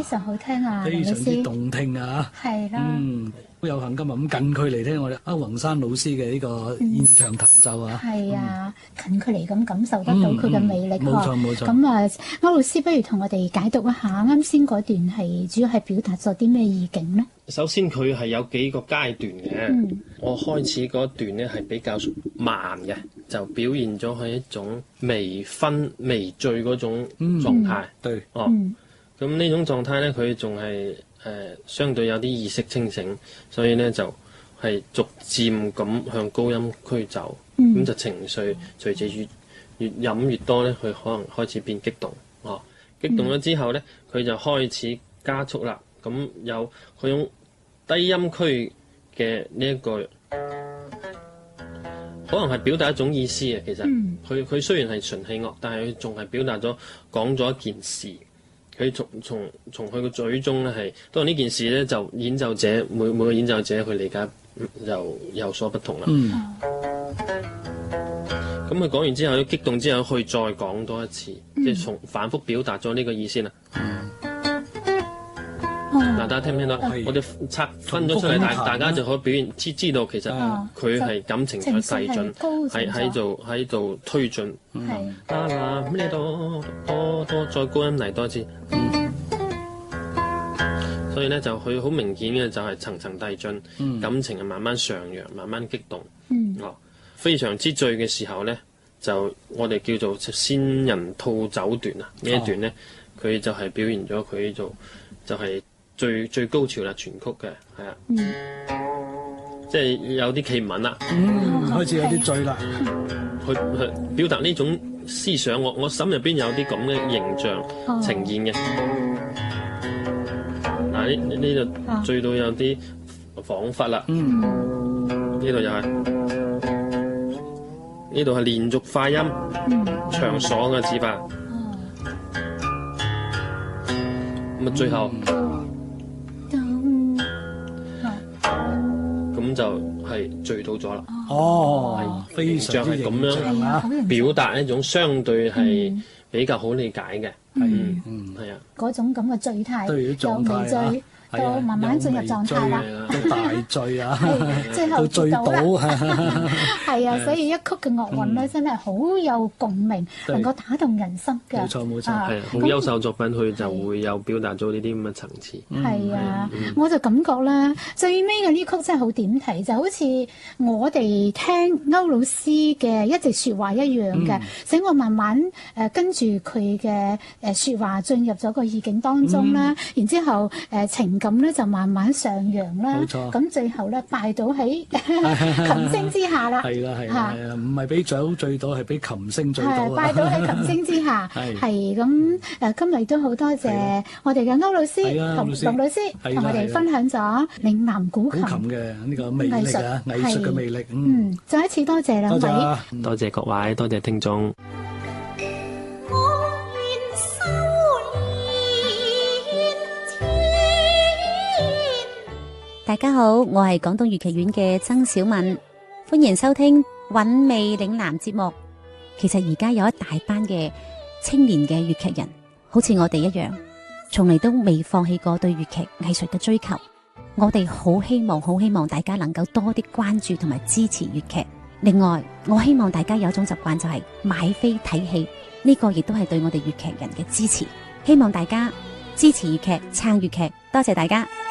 非常好聽啊， 非常之林老師動聽啊！ 係啦， 好有幸今日咁近距離聽我哋歐宏山老師嘅呢個現場彈奏啊！ 係啊，近距離咁感受得到佢嘅魅力冇錯冇錯。 咁啊，歐老師不如同我哋解讀一下啱先嗰段係主要係表達咗啲咩意境呢？ 首先佢係有幾個階段嘅，我開始嗰段呢係比較慢嘅，就表現咗係一種微醺微醉嗰種狀態。 對， 咁呢種狀態呢，佢仲係相對有啲意識清醒，所以呢就係逐漸咁向高音區走，咁就情緒隨住越飲越多呢，佢可能開始變激動，激動咗之後呢，佢就開始加速啦。咁有佢用低音區嘅呢一個，可能係表達一種意思嘅。其實佢雖然係純氣樂，但係佢仲係表達咗講咗一件事。佢從佢個嘴中咧係，當然呢件事咧就演奏者每個演奏者佢理解就有所不同啦。咁佢講完之後，激動之後，佢再講多一次，即係反覆表達咗呢個意思啦。嗱，大家聽唔聽到？我哋拆分咗出嚟，大家就可以表現知道其實佢係感情在遞進，喺度推進。係呢度多再高音嚟多一次。所以咧就佢好明顯嘅就係層層遞進，感情係慢慢上揚，慢慢激動。非常之醉嘅時候咧，就我哋叫做仙人吐酒段啊！呢一段咧，佢就係表現咗佢就係最高潮啦，全曲嘅係啊，即係有啲企唔穩啦， 開始有啲醉啦， 去表達呢種思想，我心入邊有啲咁嘅形象呈現嘅。嗱呢度醉到有啲恍惚啦，呢度又係。呢度係連續快音，長爽嘅指法。咁啊，最後咁就係醉到咗啦。 非常之係咁樣表達一種相對係比較好理解嘅。係啊，嗰種咁嘅醉態， 由微醉到慢慢進入狀態啦， 到大醉啊， 最後醉倒啦， 係啊，所以一曲嘅樂韻咧，真係好有共鳴，能夠打動人心嘅。 冇錯冇錯， 係好優秀作品，佢就會有表達咗呢啲咁嘅層次。 係啊，我就感覺咧，最尾嘅呢曲真係好點題，就好似我哋聽歐老師嘅一直說話一樣嘅，使我慢慢跟住佢嘅說話進入咗個意境當中啦，然之後情咁咧就慢慢上揚啦，咁最後咧拜倒喺琴聲之下啦。 係啦係啦，唔係俾酒醉到，係俾琴聲醉到。 拜倒喺琴聲之下，係咁今日都好多謝我哋嘅歐老師同林老師同我哋分享咗嶺南古琴嘅呢個魅力啊，藝術嘅魅力。 再一次多謝兩位， 多謝各位，多謝聽眾。 大家好，我係廣東粵劇院嘅曾小敏，歡迎收聽韻味嶺南節目。其實而家有一大班嘅青年嘅粵劇人，好似我哋一樣，從嚟都未放棄過對粵劇藝術嘅追求。我哋好希望大家能夠多啲關注同埋支持粵劇。另外，我希望大家有一種習慣，就係買飛睇戲，呢個亦都係對我哋粵劇人嘅支持。希望大家支持粵劇，撐粵劇，多謝大家。